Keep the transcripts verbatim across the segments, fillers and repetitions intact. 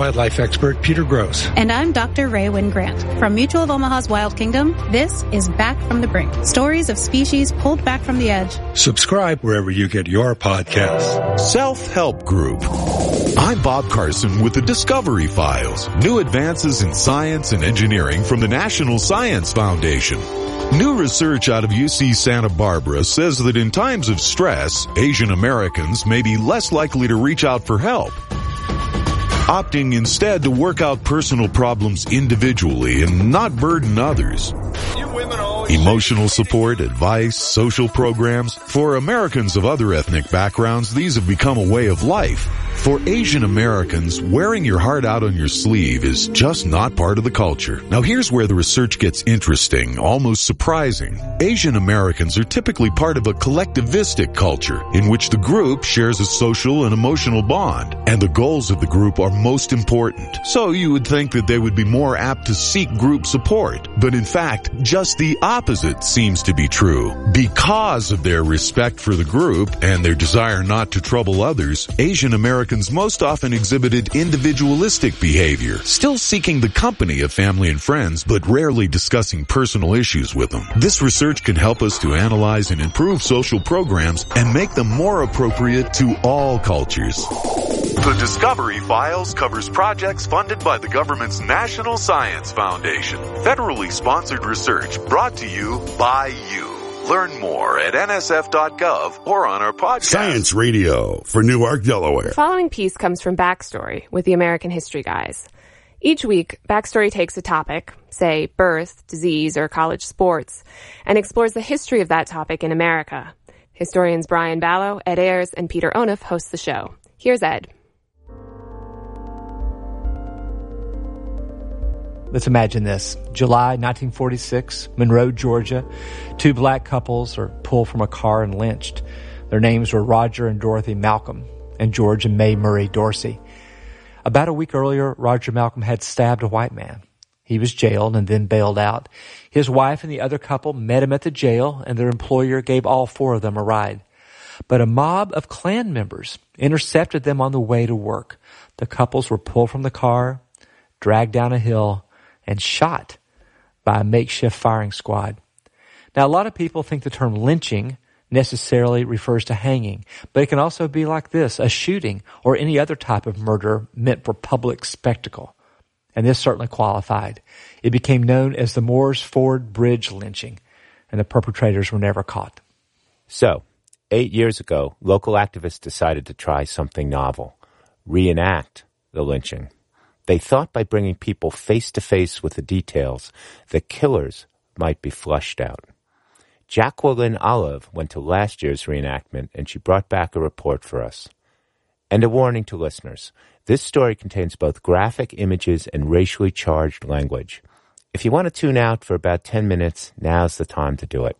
Wildlife expert Peter Gross. And I'm Doctor Ray Wynn Grant. From Mutual of Omaha's Wild Kingdom, this is Back from the Brink. Stories of species pulled back from the edge. Subscribe wherever you get your podcasts. Self-Help Group. I'm Bob Carson with the Discovery Files. New advances in science and engineering from the National Science Foundation. New research out of U C Santa Barbara says that in times of stress, Asian Americans may be less likely to reach out for help, opting instead to work out personal problems individually and not burden others. Emotional support, advice, social programs. For Americans of other ethnic backgrounds, these have become a way of life. For Asian Americans, wearing your heart out on your sleeve is just not part of the culture. Now here's where the research gets interesting, almost surprising. Asian Americans are typically part of a collectivistic culture in which the group shares a social and emotional bond, and the goals of the group are most important. So you would think that they would be more apt to seek group support, but in fact, just the opposite seems to be true. Because of their respect for the group and their desire not to trouble others, Asian Americans most often exhibited individualistic behavior, still seeking the company of family and friends, but rarely discussing personal issues with them. This research can help us to analyze and improve social programs and make them more appropriate to all cultures. The Discovery Files covers projects funded by the government's National Science Foundation. Federally sponsored research brought to you by you. Learn more at N S F dot gov or on our podcast. Science Radio for Newark, Delaware. The following piece comes from Backstory with the American History Guys. Each week, Backstory takes a topic, say birth, disease, or college sports, and explores the history of that topic in America. Historians Brian Ballo, Ed Ayers, and Peter Onuf host the show. Here's Ed. Let's imagine this. July nineteen forty-six, Monroe, Georgia. Two black couples are pulled from a car and lynched. Their names were Roger and Dorothy Malcolm and George and May Murray Dorsey. About a week earlier, Roger Malcolm had stabbed a white man. He was jailed and then bailed out. His wife and the other couple met him at the jail, and their employer gave all four of them a ride. But a mob of Klan members intercepted them on the way to work. The couples were pulled from the car, dragged down a hill, and shot by a makeshift firing squad. Now, a lot of people think the term lynching necessarily refers to hanging, but it can also be like this, a shooting or any other type of murder meant for public spectacle. And this certainly qualified. It became known as the Moores Ford Bridge lynching, and the perpetrators were never caught. So, eight years ago, local activists decided to try something novel, reenact the lynching. They thought by bringing people face-to-face with the details, the killers might be flushed out. Jacqueline Olive went to last year's reenactment, and she brought back a report for us. And a warning to listeners. This story contains both graphic images and racially charged language. If you want to tune out for about ten minutes, now's the time to do it.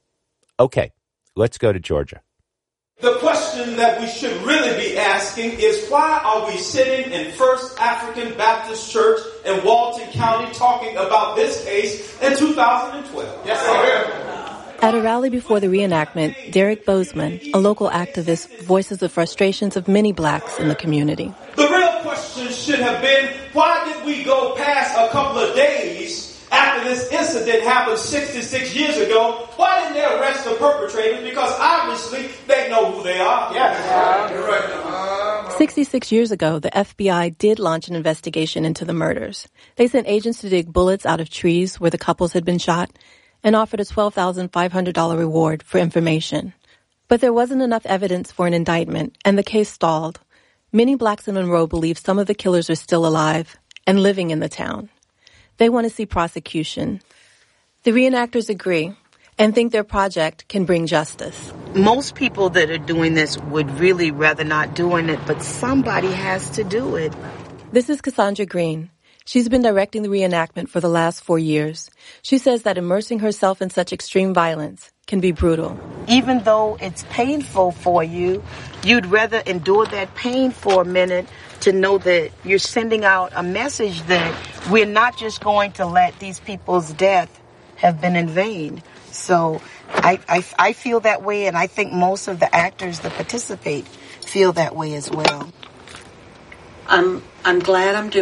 Okay, let's go to Georgia. The question that we should really be asking is, why are we sitting in First African Baptist Church in Walton County talking about this case in two thousand twelve? Yes, sir. At a rally before the reenactment, Derek Bozeman, a local activist, voices the frustrations of many blacks in the community. The real question should have been, why did we go past a couple of days after this incident happened sixty-six years ago? Why didn't they arrest the perpetrators? Because obviously they know who they are. Yes. You're right. sixty-six years ago, the F B I did launch an investigation into the murders. They sent agents to dig bullets out of trees where the couples had been shot and offered a twelve thousand five hundred dollars reward for information. But there wasn't enough evidence for an indictment, and the case stalled. Many blacks in Monroe believe some of the killers are still alive and living in the town. They want to see prosecution. The reenactors agree and think their project can bring justice. Most people that are doing this would really rather not doing it, but somebody has to do it. This is Cassandra Green. She's been directing the reenactment for the last four years. She says that immersing herself in such extreme violence can be brutal. Even though it's painful for you, you'd rather endure that pain for a minute to know that you're sending out a message that we're not just going to let these people's death have been in vain. So I, I, I feel that way, and I think most of the actors that participate feel that way as well. I'm I'm glad I'm doing